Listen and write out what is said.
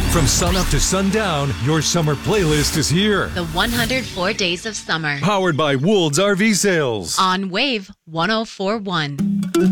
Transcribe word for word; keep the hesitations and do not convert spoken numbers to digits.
From sunup to sundown, your summer playlist is here. The one hundred four Days of Summer. Powered by Woold's R V Sales. On Wave one oh four point one.